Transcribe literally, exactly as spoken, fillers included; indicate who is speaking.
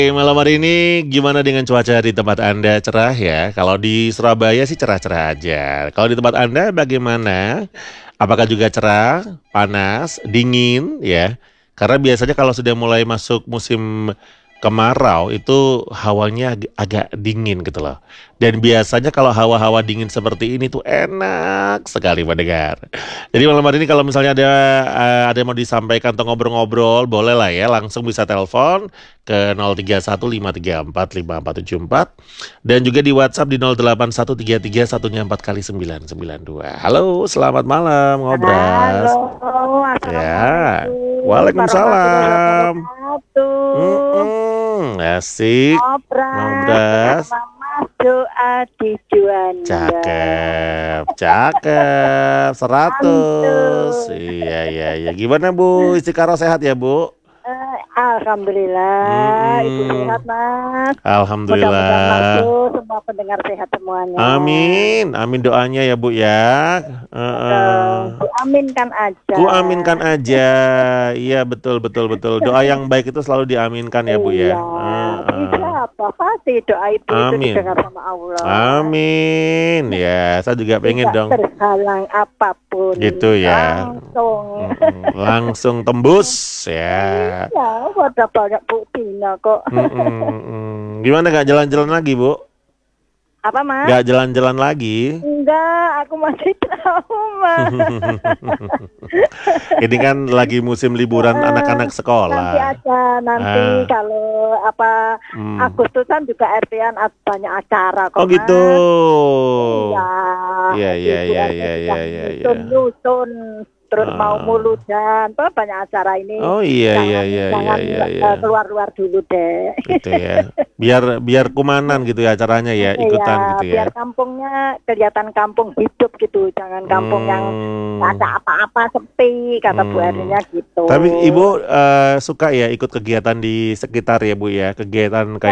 Speaker 1: Malam hari ini gimana dengan cuaca di tempat Anda? Cerah ya? Kalau di Surabaya sih cerah-cerah aja. Kalau di tempat Anda bagaimana? Apakah juga cerah, panas, dingin ya? Karena biasanya kalau sudah mulai masuk musim kemarau itu hawanya ag- agak dingin gitu loh. Dan biasanya kalau hawa-hawa dingin seperti ini tuh enak sekali mendengar. Jadi malam hari ini kalau misalnya ada eh, ada yang mau disampaikan atau ngobrol-ngobrol, boleh lah ya langsung bisa telepon ke nol tiga satu lima tiga empat lima empat tujuh empat dan juga di WhatsApp di nol delapan satu tiga tiga satunya empat kali sembilan sembilan dua. Halo, selamat malam
Speaker 2: Halo,
Speaker 1: ngobras. Ya.
Speaker 2: Assalamualaikum warahmatullahi
Speaker 1: Waalaikumsalam.
Speaker 2: wabarakatuh.
Speaker 1: Mm-mm, asik.
Speaker 2: Ngobras
Speaker 1: Ngobras.
Speaker 2: bersama Mas Doa di Juanda.
Speaker 1: Cakep, cakep, seratus.
Speaker 2: Mantul.
Speaker 1: Iya, iya, iya. Gimana Bu? Istiqoroh sehat ya Bu?
Speaker 2: Eh, Alhamdulillah, Ibu sehat
Speaker 1: Mm-mm.
Speaker 2: Mas. Mudah-mudahan Mas
Speaker 1: Alhamdulillah.
Speaker 2: Do semua pendengar sehat semuanya.
Speaker 1: Amin, amin doanya ya Bu ya.
Speaker 2: Ya dong,
Speaker 1: Heeh.
Speaker 2: diaminkan aja.
Speaker 1: Ku aminkan aja. Iya betul betul betul. Doa yang baik itu selalu diaminkan ya Bu
Speaker 2: Iya,
Speaker 1: ya.
Speaker 2: bisa
Speaker 1: Heeh.
Speaker 2: apa? Pasti doa Ibu itu didengar
Speaker 1: Amin.
Speaker 2: sama Allah.
Speaker 1: Amin. Ya, saya juga pengen
Speaker 2: Tidak
Speaker 1: dong.
Speaker 2: terhalang apapun,
Speaker 1: Gitu ya.
Speaker 2: langsung.
Speaker 1: Mm-mm. Langsung tembus ya.
Speaker 2: Iya, ada banyak buktinya kok.
Speaker 1: Mm-mm. Gimana gak jalan-jalan lagi Bu?
Speaker 2: Apa Mas?
Speaker 1: Gak jalan-jalan lagi?
Speaker 2: Enggak, aku masih trauma.
Speaker 1: Ini kan lagi musim liburan
Speaker 2: Eh,
Speaker 1: anak-anak
Speaker 2: nanti
Speaker 1: sekolah.
Speaker 2: aja, nanti
Speaker 1: Ah,
Speaker 2: kalau apa
Speaker 1: hmm.
Speaker 2: Agustusan juga R T-an banyak acara
Speaker 1: Oh
Speaker 2: kok
Speaker 1: gitu.
Speaker 2: Mas. Iya,
Speaker 1: Iya iya
Speaker 2: ibu
Speaker 1: iya
Speaker 2: R T
Speaker 1: iya iya
Speaker 2: sudah
Speaker 1: iya iya.
Speaker 2: nyusun-nyusun, terus mau
Speaker 1: Ah.
Speaker 2: muludan, tuh banyak acara ini.
Speaker 1: Oh iya iya
Speaker 2: Jangan
Speaker 1: iya iya
Speaker 2: jangan
Speaker 1: iya iya.
Speaker 2: eh, keluar-luar dulu deh.
Speaker 1: Gitu ya. Biar biar kumanan gitu ya acaranya ya,
Speaker 2: Iya,
Speaker 1: ikutan gitu
Speaker 2: biar
Speaker 1: ya.
Speaker 2: kampungnya kelihatan kampung hidup gitu, jangan kampung yang nggak ada
Speaker 1: Hmm.
Speaker 2: apa-apa sepi, kata Bu
Speaker 1: Hmm.
Speaker 2: Erninya gitu.
Speaker 1: Tapi Ibu eh, suka ya ikut kegiatan di sekitar ya Bu ya, kegiatan kayak